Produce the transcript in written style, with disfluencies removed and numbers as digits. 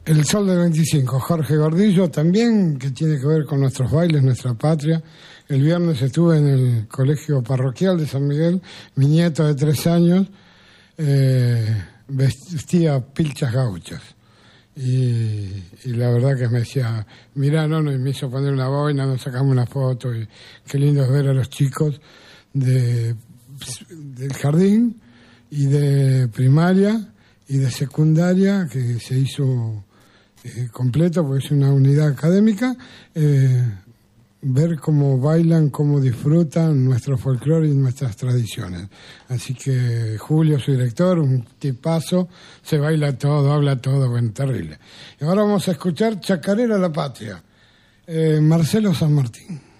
El Sol del 25, Jorge Gordillo, también, que tiene que ver con nuestros bailes, nuestra patria. El viernes estuve en el colegio parroquial de San Miguel, mi nieto de 3 años vestía pilchas gauchas. Y la verdad que me decía, mirá, no, y me hizo poner una boina, nos sacamos una foto, y qué lindo es ver a los chicos del jardín y de primaria y de secundaria, que se hizo completo, porque es una unidad académica, ver cómo bailan, cómo disfrutan nuestro folclore y nuestras tradiciones. Así que Julio, su director, un tipazo, se baila todo, habla todo, bueno, terrible. Y ahora vamos a escuchar Chacarera la Patria, Marcelo San Martín.